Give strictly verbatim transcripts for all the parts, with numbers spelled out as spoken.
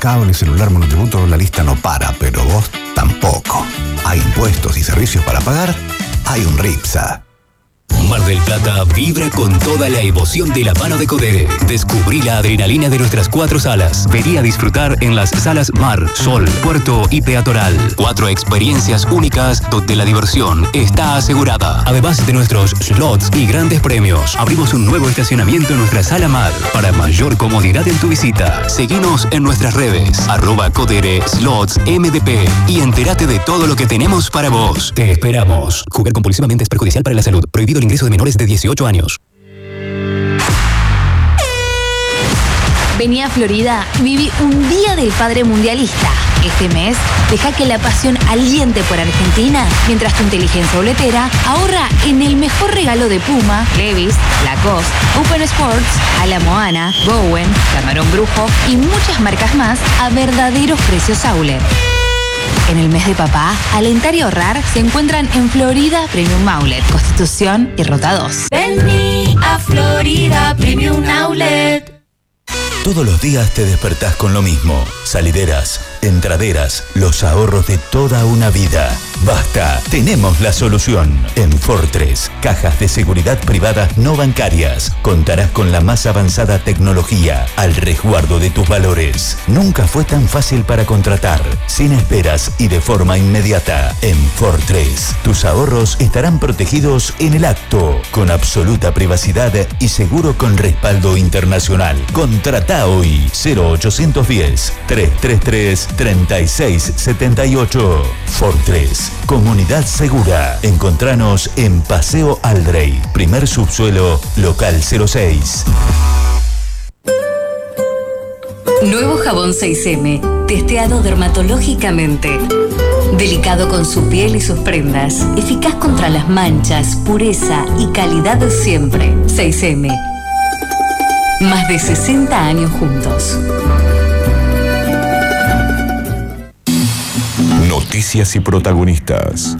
cable, celular, monotributo, la lista no para, pero vos tampoco. Hay impuestos y servicios para pagar, hay un RIPSA. Mar del Plata vibra con toda la emoción de la mano de Codere. Descubrí la adrenalina de nuestras cuatro salas. Vení a disfrutar en las salas Mar, Sol, Puerto y Peatonal. Cuatro experiencias únicas donde la diversión está asegurada. Además de nuestros slots y grandes premios, abrimos un nuevo estacionamiento en nuestra sala Mar para mayor comodidad en tu visita. Seguinos en nuestras redes, arroba Codere Slots M D P y entérate de todo lo que tenemos para vos. Te esperamos. Jugar compulsivamente es perjudicial para la salud. Prohibido el ingreso de menores de dieciocho años. Vení a Florida y viví un día del padre mundialista. Este mes, deja que la pasión aliente por Argentina, mientras tu inteligencia boletera ahorra en el mejor regalo de Puma, Levi's, Lacoste, Open Sports, Ala Moana, Bowen, Camarón Brujo y muchas marcas más a verdaderos precios outlet. En el mes de papá, alentar y ahorrar se encuentran en Florida Premium Outlet, Constitución y Ruta dos. Vení a Florida Premium Outlet. Todos los días te despertás con lo mismo. Salideras, entraderas, los ahorros de toda una vida. Basta, tenemos la solución. En Fortress, cajas de seguridad privadas no bancarias. Contarás con la más avanzada tecnología al resguardo de tus valores. Nunca fue tan fácil para contratar, sin esperas y de forma inmediata. En Fortress, tus ahorros estarán protegidos en el acto, con absoluta privacidad y seguro con respaldo internacional. Contrata hoy cero ochocientos diez, trescientos treinta y tres, treinta y seis setenta y ocho. Fortress, comunidad segura. Encontranos en Paseo Aldrey, primer subsuelo, local cero seis. Nuevo jabón seis eme, testeado dermatológicamente. Delicado con su piel y sus prendas. Eficaz contra las manchas, pureza y calidad de siempre. seis eme. Más de sesenta años juntos. Noticias y protagonistas.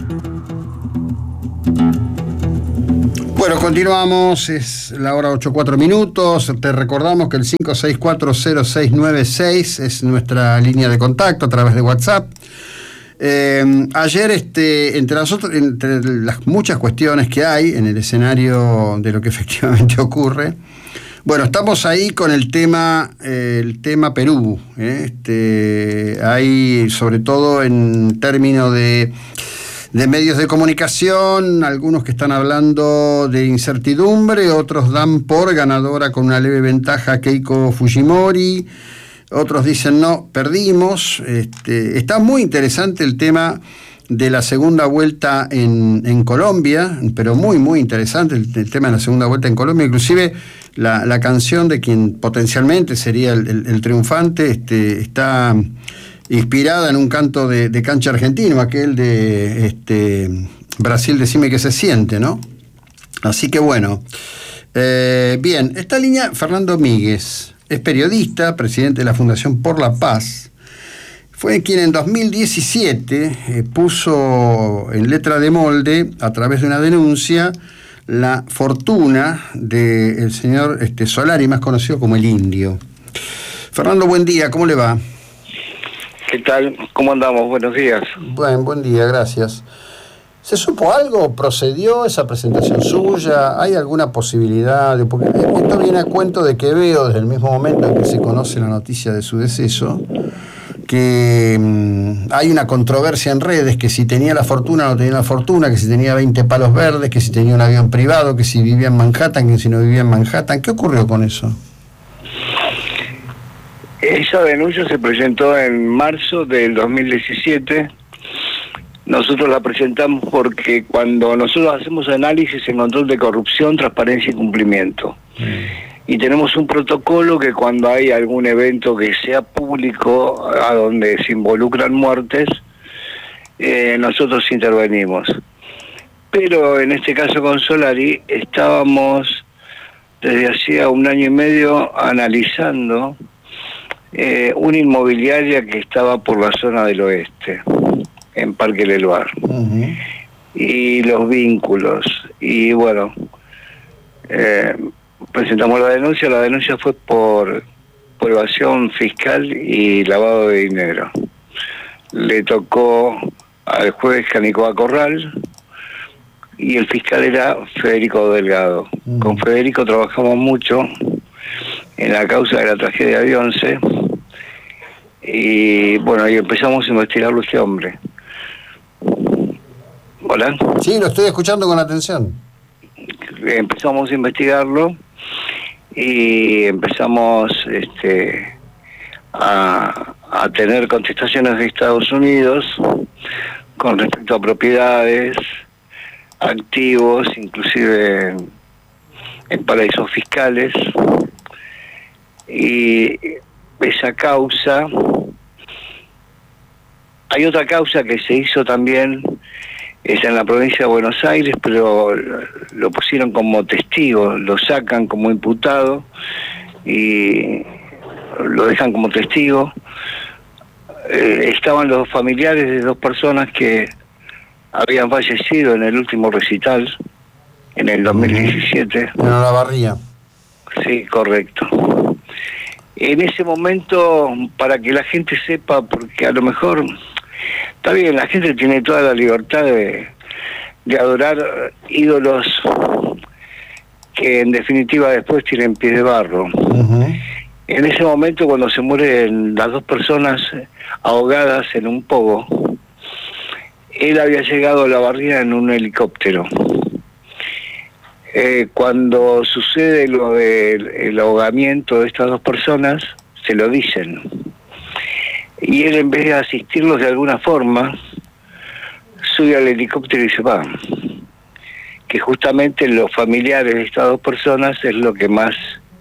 Bueno, continuamos, es la hora ocho cuatro minutos. Te recordamos que el cinco seis cuatro cero seis nueve seis es nuestra línea de contacto a través de WhatsApp. Eh, ayer, este, entre, las otras, entre las muchas cuestiones que hay en el escenario de lo que efectivamente ocurre, bueno, estamos ahí con el tema, eh, el tema Perú. ¿eh? Este, hay, sobre todo en términos de, de medios de comunicación, algunos que están hablando de incertidumbre, otros dan por ganadora con una leve ventaja Keiko Fujimori, otros dicen no, perdimos. Este, está muy interesante el tema de la segunda vuelta en, en Colombia, pero muy, muy interesante el, el tema de la segunda vuelta en Colombia, inclusive la, la canción de quien potencialmente sería el, el, el triunfante este, está inspirada en un canto de, de cancha argentino, aquel de este, Brasil, decime qué se siente, ¿no? Así que bueno, eh, bien, esta línea, Fernando Míguez, es periodista, presidente de la Fundación Por la Paz. Fue quien en dos mil diecisiete eh, puso en letra de molde, a través de una denuncia, la fortuna del señor este, Solari, más conocido como el Indio. Fernando, buen día, ¿cómo le va? ¿Qué tal? ¿Cómo andamos? Buenos días. Buen, buen día, gracias. ¿Se supo algo? ¿Procedió esa presentación suya? ¿Hay alguna posibilidad de...? Porque esto viene a cuento de que veo desde el mismo momento en que se conoce la noticia de su deceso, que mmm, hay una controversia en redes, que si tenía la fortuna o no tenía la fortuna, que si tenía veinte palos verdes, que si tenía un avión privado, que si vivía en Manhattan, que si no vivía en Manhattan. ¿Qué ocurrió con eso? Esa denuncia se presentó en marzo del dos mil diecisiete. Nosotros la presentamos porque cuando nosotros hacemos análisis en control de corrupción, transparencia y cumplimiento. Mm. Y tenemos un protocolo que cuando hay algún evento que sea público, a donde se involucran muertes, eh, nosotros intervenimos. Pero en este caso con Solari, estábamos desde hacía un año y medio analizando eh, una inmobiliaria que estaba por la zona del oeste, en Parque Leluar. Uh-huh. Y los vínculos. Y bueno... Eh, presentamos la denuncia, la denuncia fue por por evasión fiscal y lavado de dinero. Le tocó al juez Canicoa Corral y el fiscal era Federico Delgado. Mm. Con Federico trabajamos mucho en la causa de la tragedia de Once y bueno, y empezamos a investigarlo este hombre. ¿Hola? Sí, lo estoy escuchando con atención. Empezamos a investigarlo y empezamos este, a, a tener contestaciones de Estados Unidos con respecto a propiedades, activos, inclusive en, en paraísos fiscales. Y esa causa, hay otra causa que se hizo también, es en la provincia de Buenos Aires, pero lo pusieron como testigo, lo sacan como imputado y lo dejan como testigo. Eh, estaban los familiares de dos personas que habían fallecido en el último recital, en el dos mil diecisiete. En Olavarría. Sí, correcto. En ese momento, para que la gente sepa, porque a lo mejor, está bien, la gente tiene toda la libertad de, de adorar ídolos que en definitiva después tienen pies de barro. Uh-huh. En ese momento, cuando se mueren las dos personas ahogadas en un pogo, él había llegado a la barriga en un helicóptero. Eh, cuando sucede lo del ahogamiento de estas dos personas, se lo dicen. Y él, en vez de asistirlos de alguna forma, sube al helicóptero y se va. Que justamente los familiares de estas dos personas es lo que más...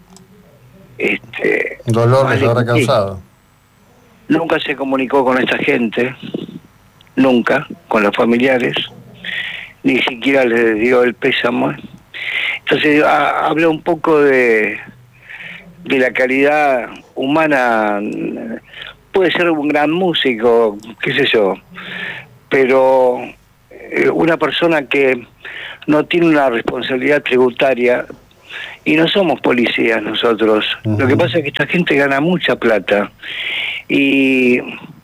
este dolor más les habrá causado. Nunca se comunicó con esta gente, nunca, con los familiares, ni siquiera les dio el pésamo. Entonces a, habla un poco de, de la calidad humana. Puede ser un gran músico, qué sé yo, pero eh, una persona que no tiene una responsabilidad tributaria, y no somos policías nosotros. Uh-huh. Lo que pasa es que esta gente gana mucha plata y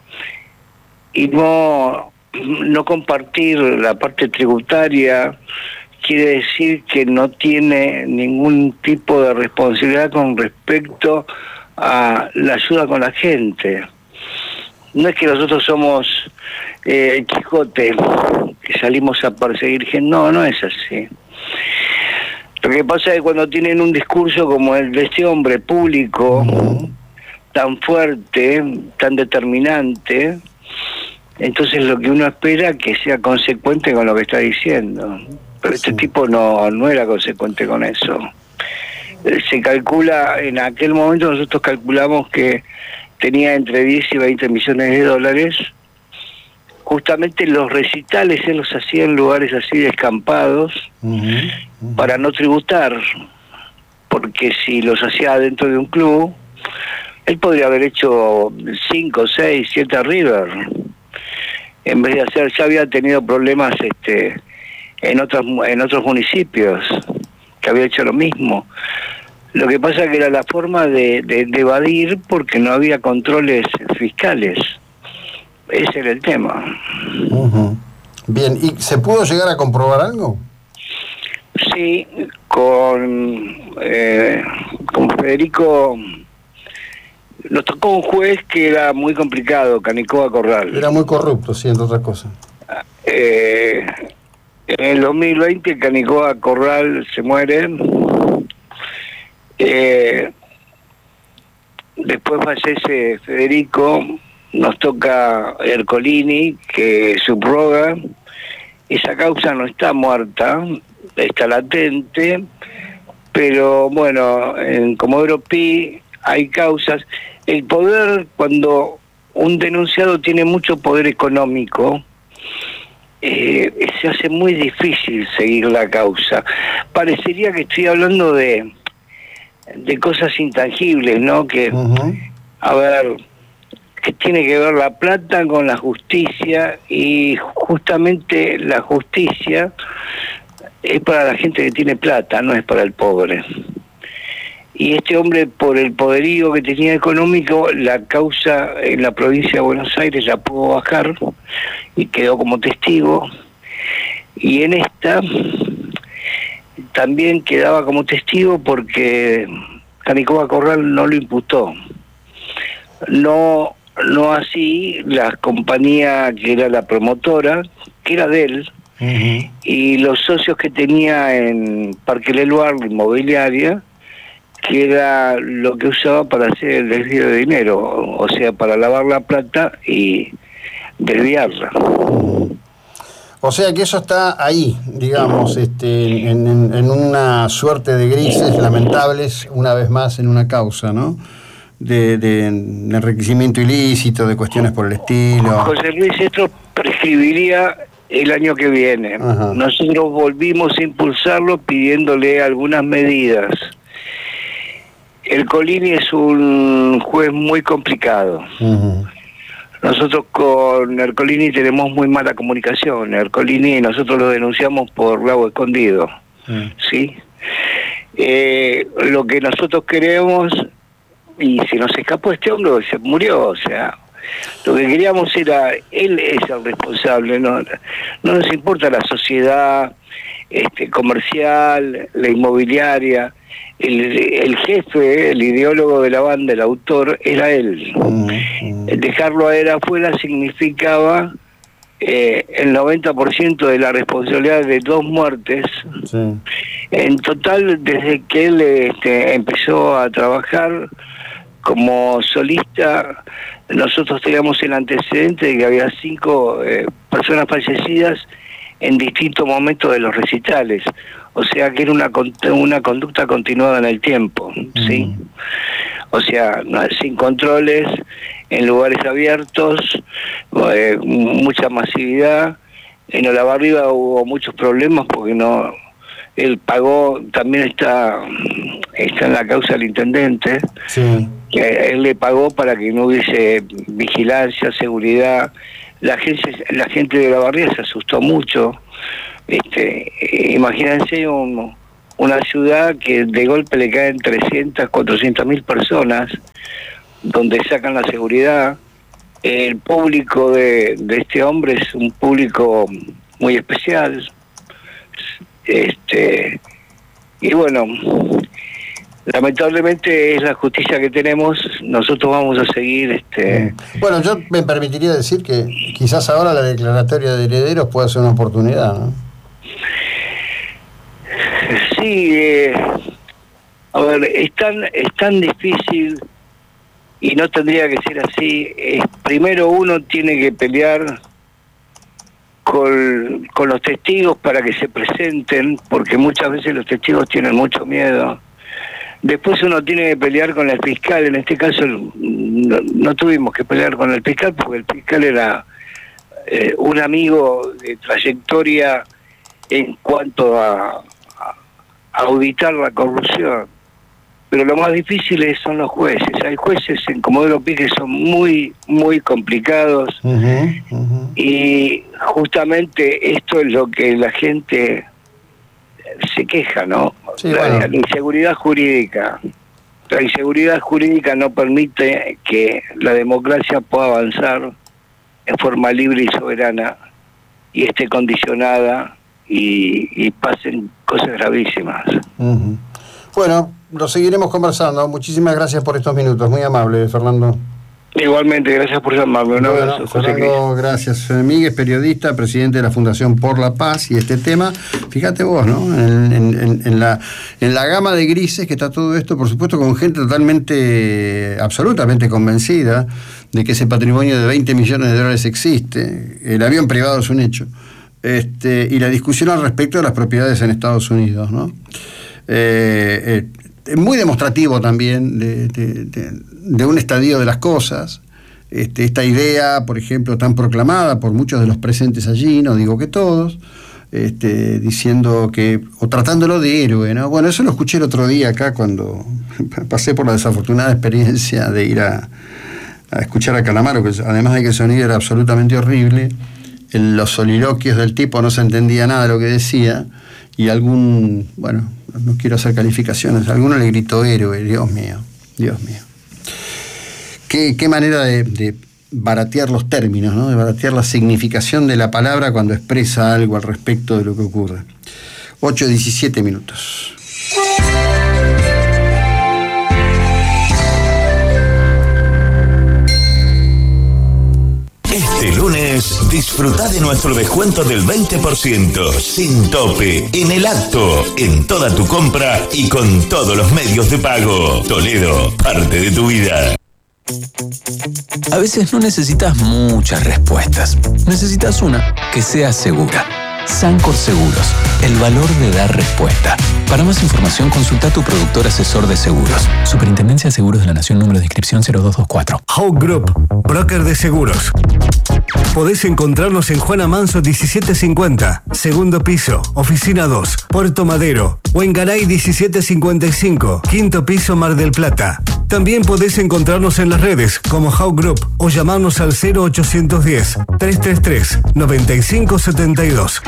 y no no compartir la parte tributaria quiere decir que no tiene ningún tipo de responsabilidad con respecto a la ayuda con la gente. No es que nosotros somos eh, el Quijote, que salimos a perseguir gente, no, no es así. Lo que pasa es que cuando tienen un discurso como el de este hombre público, uh-huh, tan fuerte, tan determinante, entonces lo que uno espera es que sea consecuente con lo que está diciendo. Pero este sí. tipo no, no era consecuente con eso. Se calcula, en aquel momento nosotros calculamos que tenía entre diez y veinte millones de dólares. Justamente los recitales él los hacía en lugares así descampados, uh-huh, uh-huh, para no tributar, porque si los hacía dentro de un club, él podría haber hecho cinco, seis, siete River, en vez de hacer, ya había tenido problemas este en otros en otros municipios, que había hecho lo mismo. Lo que pasa que era la forma de, de, de evadir, porque no había controles fiscales. Ese era el tema. Uh-huh. Bien, ¿y se pudo llegar a comprobar algo? Sí, con, eh, con Federico nos tocó un juez que era muy complicado, Canicoa Corral. Era muy corrupto, sí, entre otras cosas. Eh, en el dos mil veinte Canicoa Corral se muere. Eh, después fallece Federico. Nos toca Ercolini, que subroga. Esa causa no está muerta, está latente, pero bueno, en Comodoro Pi hay causas. El poder, cuando un denunciado tiene mucho poder económico, eh, se hace muy difícil seguir la causa. Parecería que estoy hablando de, de cosas intangibles, ¿no? Que, uh-huh, a ver... que tiene que ver la plata con la justicia, y justamente la justicia es para la gente que tiene plata, no es para el pobre. y este hombre, por el poderío que tenía económico, la causa en la provincia de Buenos Aires la pudo bajar y quedó como testigo, y en esta también quedaba como testigo porque Canicoba Corral no lo imputó. No, no así la compañía que era la promotora, que era de él, uh-huh. y los socios que tenía en Parque Leluar, la inmobiliaria, que era lo que usaba para hacer el desvío de dinero, o sea, para lavar la plata y desviarla. O sea que eso está ahí, digamos, este, en, en, en una suerte de grises lamentables, una vez más en una causa, ¿no? De, de, de enriquecimiento ilícito, de cuestiones por el estilo. José Luis, esto prescribiría el año que viene. Ajá. Nosotros volvimos a impulsarlo pidiéndole algunas medidas. Ercolini es un juez muy complicado. Uh-huh. Nosotros con Ercolini tenemos muy mala comunicación. Ercolini nosotros lo denunciamos por Lago Escondido. Uh-huh. ¿Sí? Eh, lo que nosotros queremos, y se nos escapó este hombre, se murió, o sea, lo que queríamos era, él es el responsable, no, no nos importa la sociedad este, comercial, la inmobiliaria. El, el jefe, el ideólogo de la banda, el autor, era él. Mm, mm. Dejarlo a él afuera significaba eh, el noventa por ciento de la responsabilidad de dos muertes. Sí. En total, desde que él este, empezó a trabajar como solista, nosotros teníamos el antecedente de que había cinco eh, personas fallecidas en distintos momentos de los recitales. O sea que era una una conducta continuada en el tiempo, ¿sí? Mm. O sea, no, sin controles, en lugares abiertos, eh, mucha masividad. En Olavarriba hubo muchos problemas porque no, él pagó, también está, está en la causa del intendente, sí. que él le pagó para que no hubiese vigilancia, seguridad. La gente, la gente de Olavarriba se asustó mucho. Este, imagínense un, una ciudad que de golpe le caen trescientas, cuatrocientas mil personas, donde sacan la seguridad. El público de, de este hombre es un público muy especial. Este, y bueno, lamentablemente es la justicia que tenemos. Nosotros vamos a seguir este bueno, yo me permitiría decir que quizás ahora la declaratoria de herederos pueda ser una oportunidad, ¿no? Sí, eh, a ver, es tan, es tan difícil y no tendría que ser así. Eh, primero uno tiene que pelear con, con los testigos para que se presenten, porque muchas veces los testigos tienen mucho miedo. Después uno tiene que pelear con el fiscal. En este caso no, no tuvimos que pelear con el fiscal porque el fiscal era eh, un amigo de trayectoria en cuanto a auditar la corrupción, pero lo más difícil es, son los jueces. Hay jueces en Comodoro Pi que son muy, muy complicados, uh-huh, uh-huh. y justamente esto es lo que la gente se queja, ¿no? Sí, la, bueno. la inseguridad jurídica. La inseguridad jurídica no permite que la democracia pueda avanzar en forma libre y soberana y esté condicionada y, y pasen cosas gravísimas. Uh-huh. Bueno, lo seguiremos conversando. Muchísimas gracias por estos minutos. Muy amable, Fernando. Igualmente, gracias por llamarme. Un bueno, abrazo, Fernando, gracias. Miguel, periodista, presidente de la Fundación Por la Paz, y este tema, fíjate vos, ¿no? En, en, en, la, en la gama de grises que está todo esto, por supuesto, con gente totalmente, absolutamente convencida de que ese patrimonio de veinte millones de dólares existe. El avión privado es un hecho. Este, y la discusión al respecto de las propiedades en Estados Unidos, ¿no? Eh, eh, muy demostrativo también de, de, de, de un estadio de las cosas. Este, esta idea, por ejemplo, tan proclamada por muchos de los presentes allí, no digo que todos, este, diciendo que, o tratándolo de héroe, ¿no? Bueno, eso lo escuché el otro día acá cuando pasé por la desafortunada experiencia de ir a, a escuchar a Calamaro, que además de que el sonido era absolutamente horrible. En los soliloquios del tipo no se entendía nada de lo que decía, y algún, bueno, no quiero hacer calificaciones, a alguno le gritó héroe, Dios mío, Dios mío. Qué, qué manera de, de baratear los términos, ¿no? De baratear la significación de la palabra cuando expresa algo al respecto de lo que ocurre. ocho diecisiete minutos. Este lunes disfruta de nuestro descuento del veinte por ciento sin tope en el acto, en toda tu compra y con todos los medios de pago. Toledo, parte de tu vida. A veces no necesitas muchas respuestas. Necesitas una que sea segura. Sancor Seguros, el valor de dar respuesta. Para más información, consulta a tu productor asesor de seguros. Superintendencia de Seguros de la Nación, número de inscripción cero dos dos cuatro. Hawk Group, broker de seguros. Podés encontrarnos en Juana Manso diecisiete cincuenta, segundo piso, oficina dos, Puerto Madero, o en Garay diecisiete cincuenta y cinco, quinto piso, Mar del Plata. También podés encontrarnos en las redes como Hawk Group o llamarnos al cero ochocientos diez, trescientos treinta y tres, noventa y cinco setenta y dos.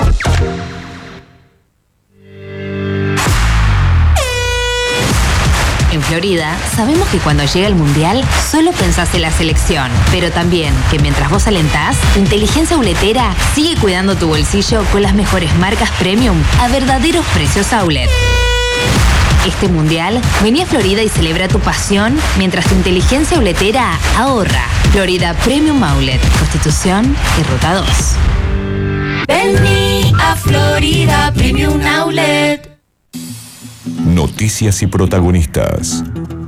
En Florida, sabemos que cuando llega el Mundial, solo pensás en la selección. Pero también que mientras vos alentás, tu inteligencia boletera sigue cuidando tu bolsillo con las mejores marcas premium a verdaderos precios outlet. Este Mundial, vení a Florida y celebra tu pasión mientras tu inteligencia boletera ahorra. Florida Premium Outlet, Constitución y Ruta dos. Vení a Florida Premium Outlet. Noticias y protagonistas.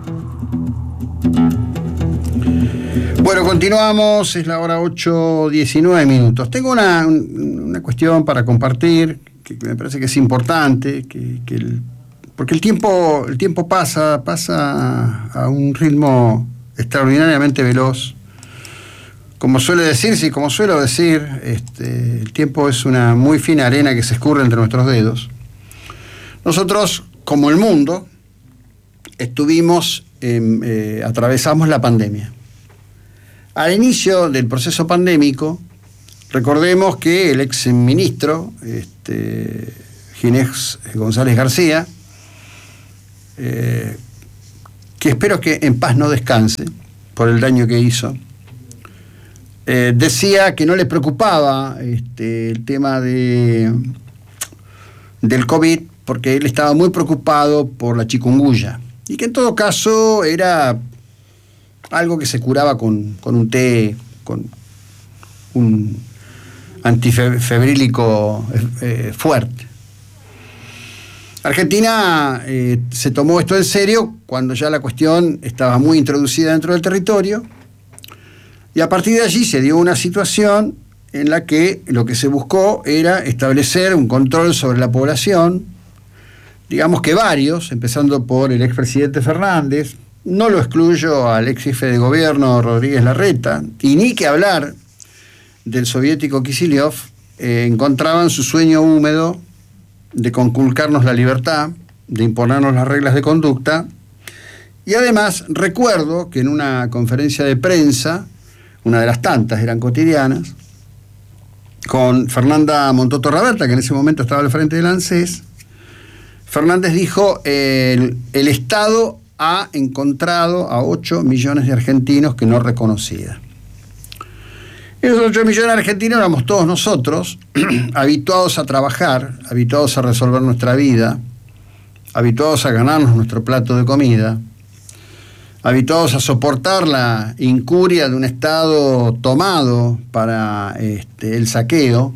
Bueno, continuamos, es la hora ocho diecinueve minutos. Tengo una, una cuestión para compartir que me parece que es importante, que, que el, porque el tiempo, el tiempo pasa, pasa a un ritmo extraordinariamente veloz. Como suele decirse y como suelo decir, este, el tiempo es una muy fina arena que se escurre entre nuestros dedos. Nosotros, como el mundo, estuvimos, eh, eh, atravesamos la pandemia. Al inicio del proceso pandémico, recordemos que el ex ministro, este, Ginés González García, eh, que espero que en paz no descanse por el daño que hizo, eh, decía que no le preocupaba este, el tema de, del COVID, porque él estaba muy preocupado por la chikungunya, y que en todo caso era algo que se curaba con, con un té, con un antifebrílico eh, fuerte. Argentina eh, se tomó esto en serio cuando ya la cuestión estaba muy introducida dentro del territorio, y a partir de allí se dio una situación en la que lo que se buscó era establecer un control sobre la población. Digamos que varios, empezando por el expresidente Fernández, no lo excluyo al ex jefe de gobierno Rodríguez Larreta, y ni que hablar del soviético Kicillof, eh, encontraban su sueño húmedo de conculcarnos la libertad, de imponernos las reglas de conducta. Y además recuerdo que en una conferencia de prensa, una de las tantas eran cotidianas, con Fernanda Montoto Raberta, que en ese momento estaba al frente del ANSES, Fernández dijo, eh, el, el Estado ha encontrado a ocho millones de argentinos que no reconocía. Esos ocho millones de argentinos éramos todos nosotros, habituados a trabajar, habituados a resolver nuestra vida, habituados a ganarnos nuestro plato de comida, habituados a soportar la incuria de un Estado tomado para este, el saqueo,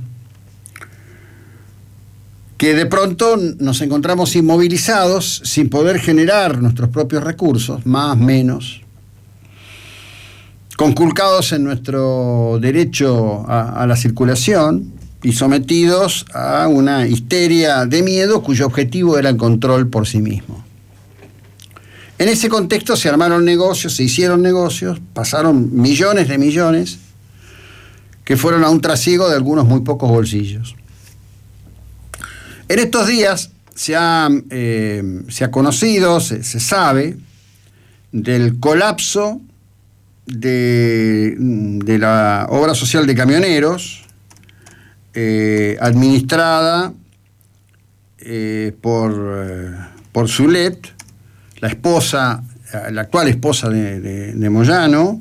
que de pronto nos encontramos inmovilizados, sin poder generar nuestros propios recursos, más, menos, conculcados en nuestro derecho a, a la circulación y sometidos a una histeria de miedo cuyo objetivo era el control por sí mismo. En ese contexto se armaron negocios, se hicieron negocios, pasaron millones de millones que fueron a un trasiego de algunos muy pocos bolsillos. En estos días se ha, eh, se ha conocido, se, se sabe del colapso de, de la obra social de camioneros, eh, administrada eh, por, eh, por Zulet, la esposa, la actual esposa de, de, de Moyano,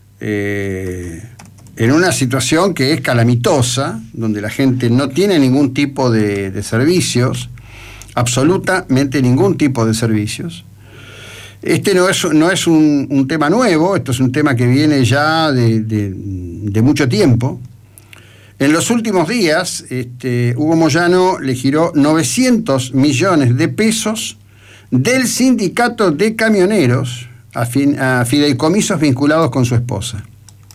eh, en una situación que es calamitosa, donde la gente no tiene ningún tipo de, de servicios, absolutamente ningún tipo de servicios. Este no es, no es un, un tema nuevo, esto es un tema que viene ya de, de, de mucho tiempo. En los últimos días, este, Hugo Moyano le giró novecientos millones de pesos del sindicato de camioneros a, fin, a fideicomisos vinculados con su esposa.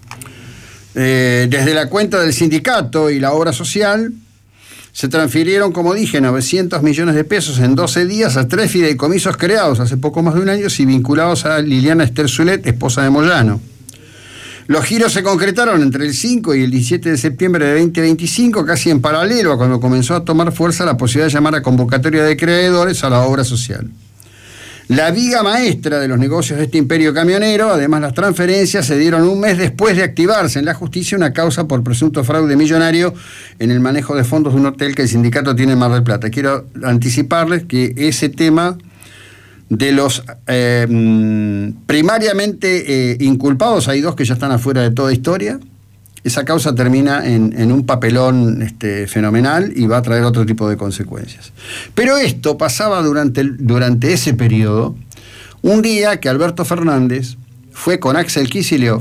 Eh, desde la cuenta del sindicato y la obra social, se transfirieron, como dije, novecientos millones de pesos en doce días a tres fideicomisos creados hace poco más de un año y vinculados a Liliana Esther Zulet, esposa de Moyano. Los giros se concretaron entre el cinco y el diecisiete de septiembre de veinte veinticinco, casi en paralelo a cuando comenzó a tomar fuerza la posibilidad de llamar a convocatoria de acreedores a la obra social. La viga maestra de los negocios de este imperio camionero, además las transferencias, se dieron un mes después de activarse en la justicia una causa por presunto fraude millonario en el manejo de fondos de un hotel que el sindicato tiene en Mar del Plata. Quiero anticiparles que ese tema de los eh, primariamente eh, inculpados, hay dos que ya están afuera de toda historia. Esa causa termina en, en un papelón este, fenomenal y va a traer otro tipo de consecuencias. Pero esto pasaba durante, el, durante ese periodo, un día que Alberto Fernández fue con Axel Kicillof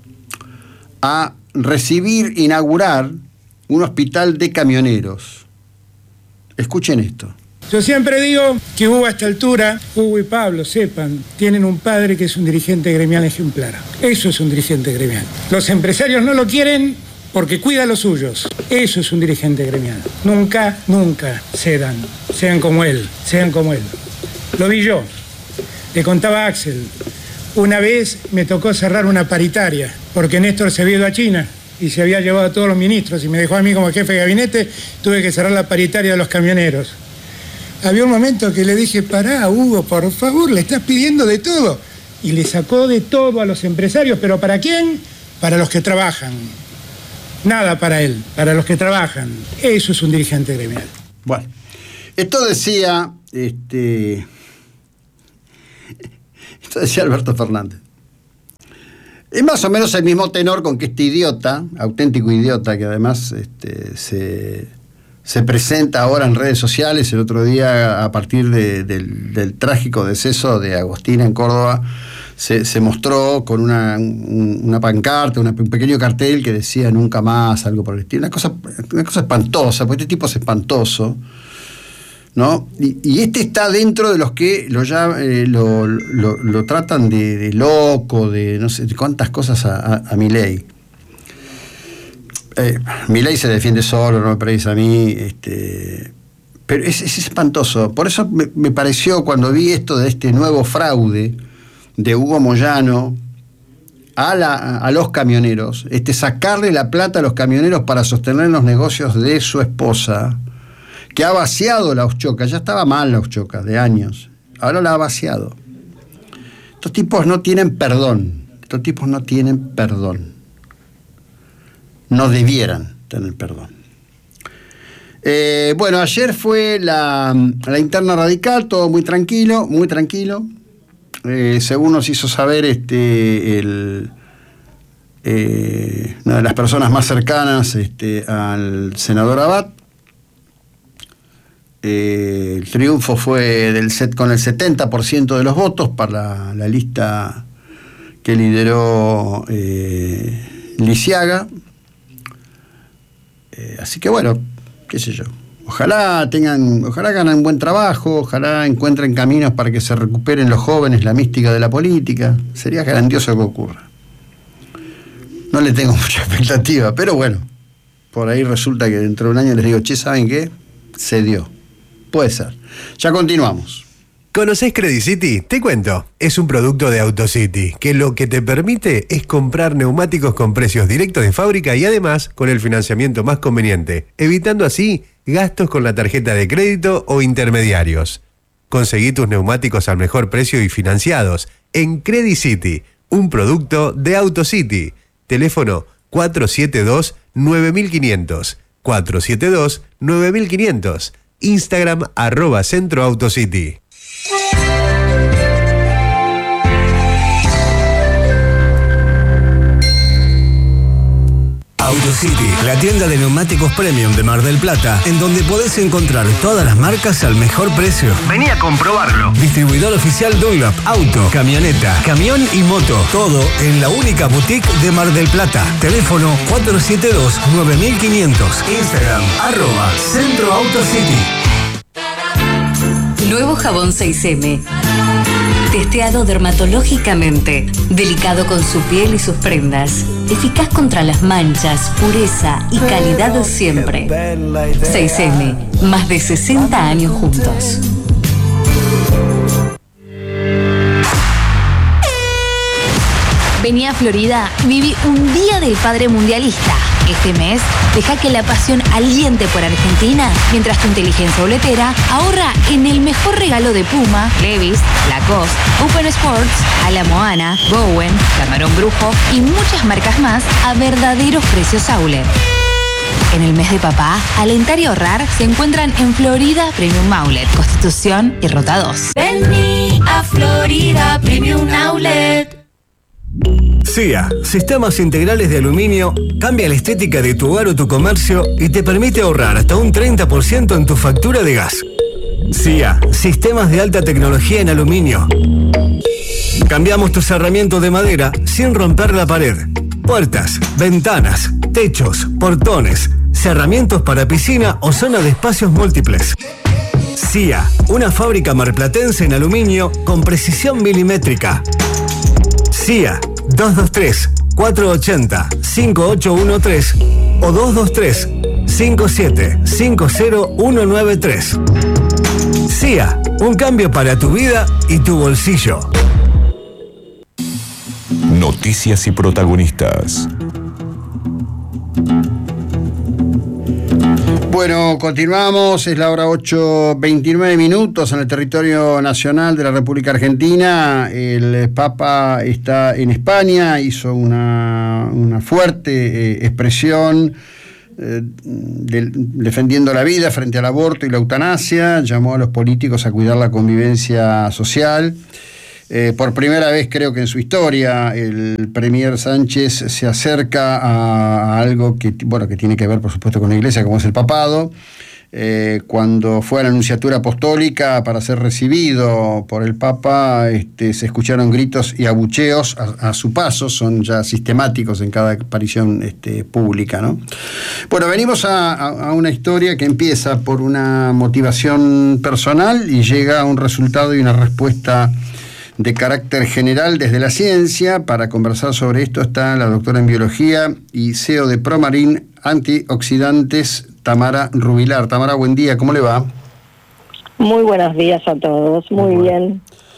a recibir, inaugurar un hospital de camioneros. Escuchen esto. Yo siempre digo que Hugo a esta altura, Hugo y Pablo, sepan, tienen un padre que es un dirigente gremial ejemplar. Eso es un dirigente gremial. Los empresarios no lo quieren porque cuida a los suyos. Eso es un dirigente gremial. Nunca, nunca cedan. Sean como él, sean como él. Lo vi yo. Le contaba a Axel. Una vez me tocó cerrar una paritaria porque Néstor se había ido a China y se había llevado a todos los ministros y me dejó a mí como jefe de gabinete. Tuve que cerrar la paritaria de los camioneros. Había un momento que le dije, pará, Hugo, por favor, le estás pidiendo de todo. Y le sacó de todo a los empresarios, ¿pero para quién? Para los que trabajan. Nada para él, para los que trabajan. Eso es un dirigente gremial. Bueno, esto decía, este, esto decía Alberto Fernández. Es más o menos el mismo tenor con que este idiota, auténtico idiota, que además este, se... se presenta ahora en redes sociales. El otro día, a partir de, del, del trágico deceso de Agostina en Córdoba, se, se mostró con una, un, una pancarta, una, un pequeño cartel que decía nunca más, algo por el estilo. Una cosa, una cosa espantosa, porque este tipo es espantoso, ¿no? Y, y este está dentro de los que lo, ya, eh, lo, lo, lo tratan de, de loco, de no sé de cuántas cosas a, a, a Milei. Eh, Milei se defiende solo, no me parece a mí, este, pero es, es espantoso. Por eso me, me pareció, cuando vi esto de este nuevo fraude de Hugo Moyano a, la, a los camioneros, este, sacarle la plata a los camioneros para sostener los negocios de su esposa, que ha vaciado la Uchoca. Ya estaba mal la Uchoca de años, ahora la ha vaciado. Estos tipos no tienen perdón, estos tipos no tienen perdón. No debieran tener perdón. Eh, bueno, ayer fue la, la interna radical, todo muy tranquilo, muy tranquilo. Eh, según nos hizo saber este, el, eh, una de las personas más cercanas este, al senador Abad, eh, el triunfo fue del set, con el setenta por ciento de los votos para la, la lista que lideró eh, Lisiaga. Eh, así que bueno, qué sé yo. Ojalá tengan, ojalá hagan un buen trabajo, ojalá encuentren caminos para que se recuperen los jóvenes la mística de la política. Sería grandioso que ocurra. No le tengo mucha expectativa, pero bueno, por ahí resulta que dentro de un año les digo, che, ¿saben qué? Se dio. Puede ser. Ya continuamos. ¿Conocés Credit City? Te cuento. Es un producto de AutoCity, que lo que te permite es comprar neumáticos con precios directos de fábrica y además con el financiamiento más conveniente, evitando así gastos con la tarjeta de crédito o intermediarios. Conseguí tus neumáticos al mejor precio y financiados en Credit City, un producto de AutoCity. Teléfono cuatro siete dos nueve cinco cero cero, cuatro siete dos nueve cinco cero cero. Instagram arroba Centro Autocity. AutoCity, la tienda de neumáticos premium de Mar del Plata, en donde podés encontrar todas las marcas al mejor precio. Vení a comprobarlo. Distribuidor oficial Dunlop, auto, camioneta, camión y moto. Todo en la única boutique de Mar del Plata. Teléfono cuatro siete dos, nueve mil quinientos. Instagram, arroba Centro AutoCity. Nuevo jabón seis eme. Testeado dermatológicamente. Delicado con su piel y sus prendas. Eficaz contra las manchas, pureza y calidad siempre. seis eme. Más de sesenta años juntos. Vení a Florida, viví un día del padre mundialista. Este mes, deja que la pasión aliente por Argentina, mientras tu inteligencia boletera ahorra en el mejor regalo de Puma, Levi's, Lacoste, Open Sports, Ala Moana, Bowen, Camarón Brujo y muchas marcas más a verdaderos precios outlet. En el mes de papá, alentar y ahorrar se encuentran en Florida Premium Outlet, Constitución y Ruta dos. Vení a Florida Premium Outlet. C I A, Sistemas Integrales de Aluminio, cambia la estética de tu hogar o tu comercio y te permite ahorrar hasta un treinta por ciento en tu factura de gas. C I A, Sistemas de Alta Tecnología en Aluminio. Cambiamos tu cerramiento de madera sin romper la pared. Puertas, ventanas, techos, portones, cerramientos para piscina o zona de espacios múltiples. C I A, una fábrica marplatense en aluminio con precisión milimétrica. C I A dos dos tres, cuatro ocho cero, cinco ocho uno tres o dos dos tres, cinco siete cinco cero uno nueve tres. C I A, un cambio para tu vida y tu bolsillo. Noticias y protagonistas. Bueno, continuamos, es la hora ocho veintinueve minutos en el territorio nacional de la República Argentina. El Papa está en España, hizo una, una fuerte eh, expresión eh, de, defendiendo la vida frente al aborto y la eutanasia, llamó a los políticos a cuidar la convivencia social. Eh, por primera vez, creo que en su historia, el premier Sánchez se acerca a, a algo que, bueno, que tiene que ver, por supuesto, con la Iglesia, como es el papado. Eh, cuando fue a la Nunciatura Apostólica para ser recibido por el Papa, este, se escucharon gritos y abucheos a, a su paso, son ya sistemáticos en cada aparición este, pública, ¿no? Bueno, venimos a, a, a una historia que empieza por una motivación personal y llega a un resultado y una respuesta de carácter general desde la ciencia. Para conversar sobre esto está la doctora en biología y C E O de Promarin Antioxidantes, Tamara Rubilar. Tamara, buen día, ¿cómo le va? Muy buenos días a todos, muy, muy bien.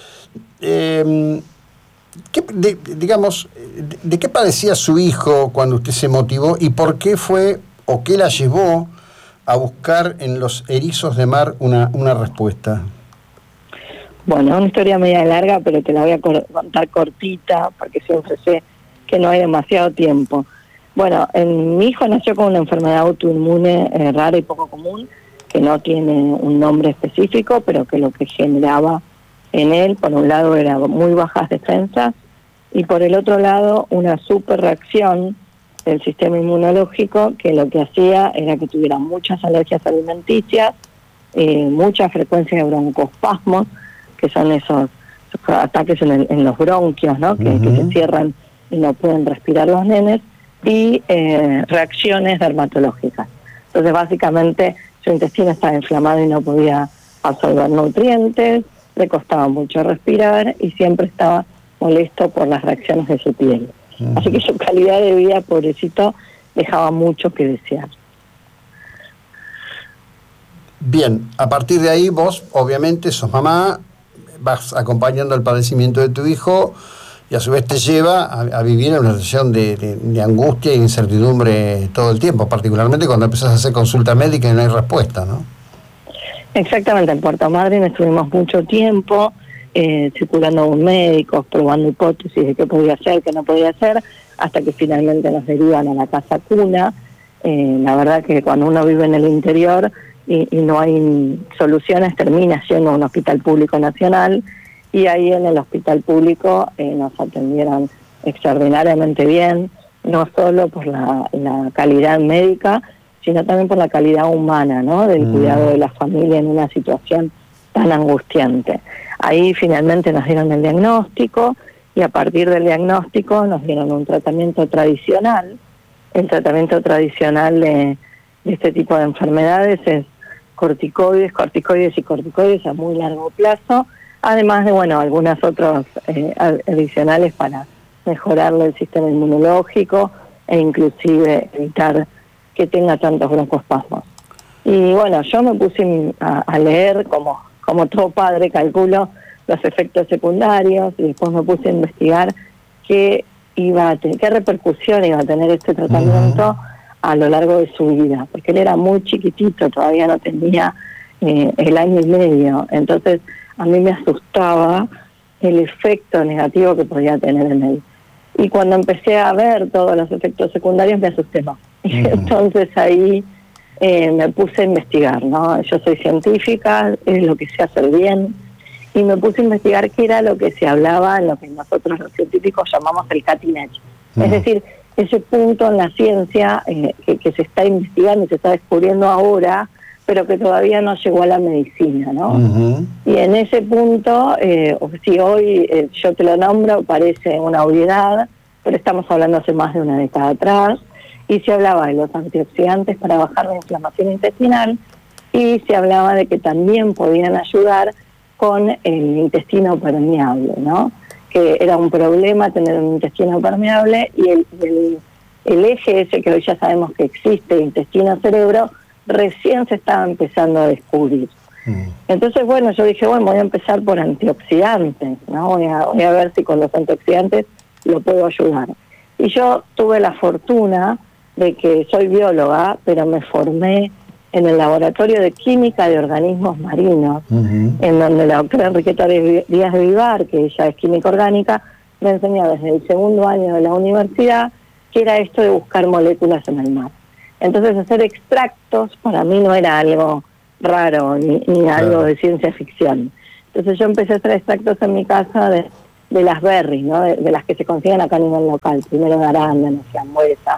Eh, ¿qué, de, digamos, de, ¿de qué padecía su hijo cuando usted se motivó y por qué fue o qué la llevó a buscar en los erizos de mar una, una respuesta? Bueno, es una historia media larga, pero te la voy a contar cortita, porque siempre sé que no hay demasiado tiempo. Bueno, en, mi hijo nació con una enfermedad autoinmune eh, rara y poco común, que no tiene un nombre específico, pero que lo que generaba en él, por un lado, era muy bajas defensas, y por el otro lado, una superreacción del sistema inmunológico, que lo que hacía era que tuviera muchas alergias alimenticias, eh, mucha frecuencia de broncoespasmos, que son esos, esos ataques en, el, en los bronquios, ¿no? Que, uh-huh. que se cierran y no pueden respirar los nenes, y eh, reacciones dermatológicas. Entonces, básicamente, su intestino estaba inflamado y no podía absorber nutrientes, le costaba mucho respirar y siempre estaba molesto por las reacciones de su piel. Uh-huh. Así que su calidad de vida, pobrecito, dejaba mucho que desear. Bien, a partir de ahí vos, obviamente, sos mamá, vas acompañando el padecimiento de tu hijo y a su vez te lleva a, a vivir en una situación de, de, de angustia e incertidumbre todo el tiempo, particularmente cuando empezás a hacer consulta médica y no hay respuesta, ¿no? Exactamente, en Puerto Madryn estuvimos mucho tiempo eh, circulando con médicos, probando hipótesis de qué podía hacer, qué no podía hacer, hasta que finalmente nos derivan a la casa cuna. Eh, la verdad que cuando uno vive en el interior, y, y no hay soluciones, termina yendo a un hospital público nacional, y ahí en el hospital público eh, nos atendieron extraordinariamente bien, no solo por la, la calidad médica, sino también por la calidad humana, ¿no? Del mm. cuidado de la familia en una situación tan angustiante. Ahí finalmente nos dieron el diagnóstico, y a partir del diagnóstico nos dieron un tratamiento tradicional. El tratamiento tradicional de, de este tipo de enfermedades es corticoides, corticoides y corticoides a muy largo plazo, además de, bueno, algunas otras eh, adicionales para mejorarle el sistema inmunológico e inclusive evitar que tenga tantos broncoespasmos. Y bueno, yo me puse a, a leer, como, como todo padre, calculo los efectos secundarios, y después me puse a investigar qué iba a tener, qué repercusión iba a tener este tratamiento uh-huh. a lo largo de su vida, porque él era muy chiquitito, todavía no tenía eh, el año y medio, entonces a mí me asustaba el efecto negativo que podía tener en él. Y cuando empecé a ver todos los efectos secundarios me asusté más. Uh-huh. Entonces ahí eh, me puse a investigar, ¿no? Yo soy científica, es lo que sé hacer bien, y me puse a investigar qué era lo que se hablaba en lo que nosotros los científicos llamamos el cutting edge. Uh-huh. Es decir, ese punto en la ciencia eh, que, que se está investigando y se está descubriendo ahora, pero que todavía no llegó a la medicina, ¿no? Uh-huh. Y en ese punto, eh, si hoy eh, yo te lo nombro, parece una obviedad, pero estamos hablando hace más de una década atrás, y se hablaba de los antioxidantes para bajar la inflamación intestinal, y se hablaba de que también podían ayudar con el intestino permeable, ¿no? Que era un problema tener un intestino permeable, y el, el, el eje ese que hoy ya sabemos que existe, intestino-cerebro, recién se estaba empezando a descubrir. Mm. Entonces, bueno, yo dije, bueno, voy a empezar por antioxidantes, ¿no? Voy a, voy a ver si con los antioxidantes lo puedo ayudar. Y yo tuve la fortuna de que soy bióloga, pero me formé en el Laboratorio de Química de Organismos Marinos, uh-huh. en donde la doctora Enriqueta Díaz de Vivar, que ella es química orgánica, me enseñó desde el segundo año de la universidad que era esto de buscar moléculas en el mar. Entonces hacer extractos para mí no era algo raro, ni, ni claro. algo de ciencia ficción. Entonces yo empecé a hacer extractos en mi casa de, de las berries, ¿no? de, de las que se consiguen acá a nivel local, primero de arándanos, frambuesa,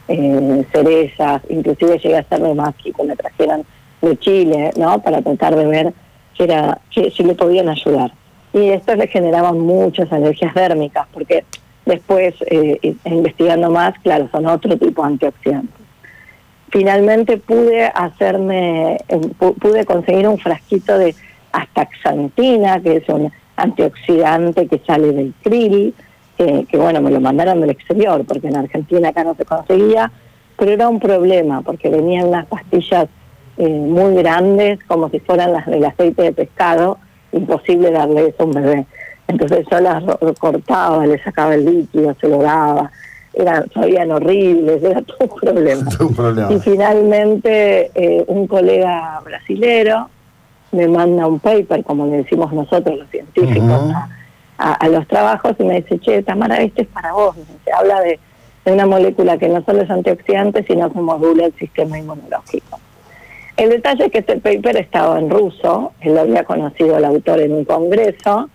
Eh, cerezas, inclusive llegué a hacer de maqui que me trajeron de Chile, ¿no? Para tratar de ver que era, que, si le podían ayudar. Y esto le generaban muchas alergias dérmicas, porque después, eh, investigando más, claro, son otro tipo de antioxidantes. Finalmente pude hacerme, eh, pude conseguir un frasquito de astaxantina, que es un antioxidante que sale del krill, Que, que bueno, me lo mandaron del exterior, porque en Argentina acá no se conseguía, pero era un problema, porque venían unas pastillas eh, muy grandes, como si fueran las del aceite de pescado, imposible darle eso a un bebé. Entonces yo las cortaba, le sacaba el líquido, se lo daba, eran, sabían horribles, era todo un problema. Todo un problema. Y finalmente eh, un colega brasilero me manda un paper, como le decimos nosotros los científicos, uh-huh. a, A, a los trabajos, y me dice, che, Tamara, este es para vos. Se habla de, de una molécula que no solo es antioxidante, sino que modula el sistema inmunológico. El detalle es que este paper estaba en ruso, él lo había conocido el autor en un congreso,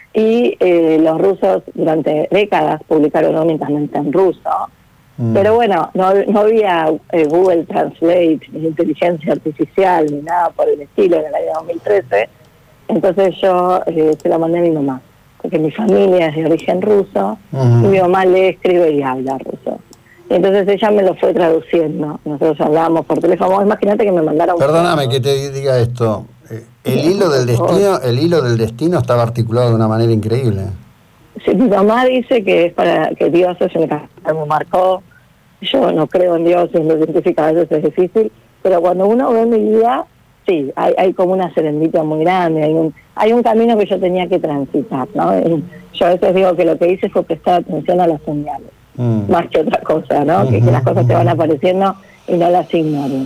y eh, los rusos durante décadas publicaron únicamente en ruso, mm. pero bueno, no, no había eh, Google Translate, ni inteligencia artificial, ni nada por el estilo en el año dos mil trece, entonces yo eh, se lo mandé a mi mamá, porque mi familia es de origen ruso, uh-huh. y mi mamá lee, escribe y habla ruso. Y entonces ella me lo fue traduciendo. Nosotros hablábamos por teléfono. Imagínate que me mandaron... Perdóname que te diga esto. El sí, hilo del destino, el hilo del destino estaba articulado de una manera increíble. Sí, mi mamá dice que es para que Dios es el que me marcó. Yo no creo en Dios, en lo científico a veces es difícil, pero cuando uno ve mi vida, sí, hay, hay como una serendipia muy grande, hay un, hay un camino que yo tenía que transitar, ¿no? Y yo a veces digo que lo que hice fue prestar atención a las señales, mm. más que otra cosa, ¿no? Mm-hmm. Que, que las cosas te van apareciendo y no las ignoren.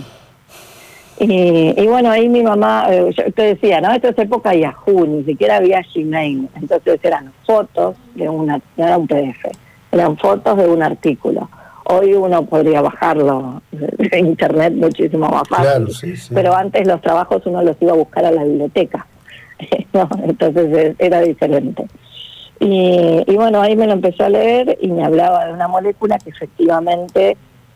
Y, y bueno, ahí mi mamá, eh, yo te decía, ¿no? Esto es época Yahoo, ni siquiera había Gmail, entonces eran fotos de una, no era un P D F, eran fotos de un artículo, Hoy uno podría bajarlo de internet muchísimo más fácil, claro, sí, sí. Pero antes los trabajos uno los iba a buscar a la biblioteca, ¿no? Entonces era diferente. Y, y bueno, ahí me lo empezó a leer y me hablaba de una molécula que efectivamente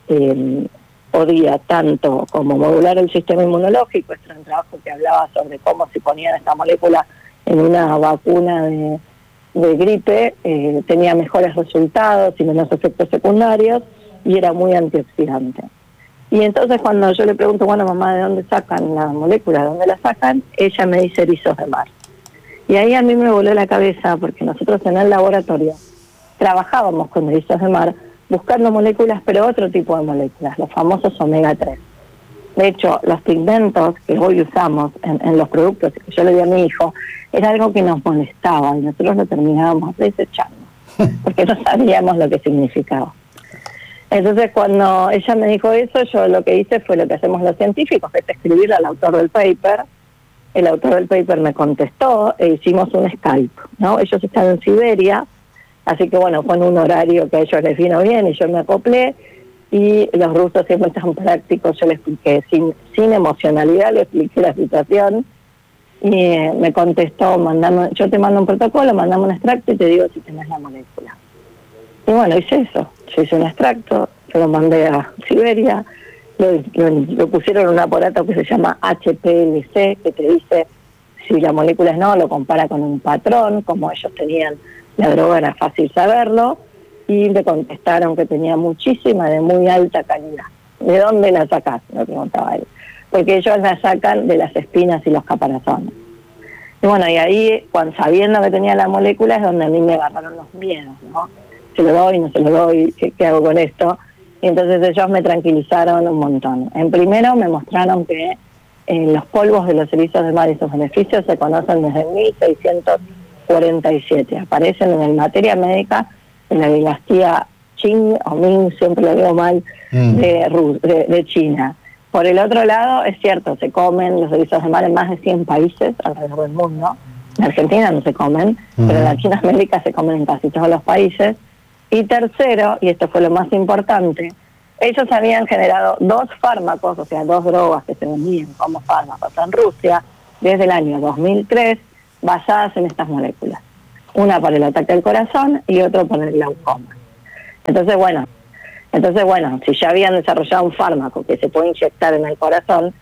eh, podía tanto como modular el sistema inmunológico. Este era un trabajo que hablaba sobre cómo se ponían esta molécula en una vacuna de, de gripe, eh, tenía mejores resultados y menos efectos secundarios y era muy antioxidante. Y entonces cuando yo le pregunto, bueno, mamá, ¿de dónde sacan la molécula? ¿De dónde la sacan? Ella me dice erizos de mar. Y ahí a mí me voló la cabeza porque nosotros en el laboratorio trabajábamos con erizos de mar buscando moléculas, pero otro tipo de moléculas, los famosos omega tres. De hecho, los pigmentos que hoy usamos en, en los productos que yo le di a mi hijo, era algo que nos molestaba y nosotros lo terminábamos desechando, porque no sabíamos lo que significaba. Entonces, cuando ella me dijo eso, yo lo que hice fue lo que hacemos los científicos, que es escribirle al autor del paper. El autor del paper me contestó e hicimos un Skype, ¿no? Ellos están en Siberia, así que bueno, fue en un horario que a ellos les vino bien y yo me acoplé, y los rusos siempre están prácticos, yo les expliqué sin, sin emocionalidad, le expliqué la situación, y eh, me contestó, mandame, yo te mando un protocolo, mandame un extracto y te digo si tenés la molécula. Y bueno, hice eso, yo hice un extracto, yo lo mandé a Siberia, lo, lo, lo pusieron en un aparato que se llama H P L C, que te dice si la molécula es no, lo compara con un patrón, como ellos tenían la droga era fácil saberlo, y me contestaron que tenía muchísima, de muy alta calidad. ¿De dónde la sacás?, me preguntaba él. Porque ellos la sacan de las espinas y los caparazones. Y bueno, y ahí, cuando sabiendo que tenía la molécula, es donde a mí me agarraron los miedos, ¿no? Se lo doy, no se lo doy, ¿qué, qué hago con esto? Y entonces ellos me tranquilizaron un montón. En primero me mostraron que eh, los polvos de los erizos de mar y sus beneficios se conocen desde mil seiscientos cuarenta y siete. Aparecen en el Materia Médica en la dinastía Qing o Ming, siempre lo digo mal, mm. de, Rus, de, de China. Por el otro lado, es cierto, se comen los erizos de mar en más de cien países alrededor del mundo. En Argentina no se comen, mm. pero en Latinoamérica se comen en casi todos los países. Y tercero, y esto fue lo más importante, ellos habían generado dos fármacos, o sea, dos drogas que se vendían como fármacos en Rusia desde el año dos mil tres, basadas en estas moléculas. Una para el ataque al corazón y otro para el glaucoma. Entonces, bueno, entonces bueno, si ya habían desarrollado un fármaco que se puede inyectar en el corazón,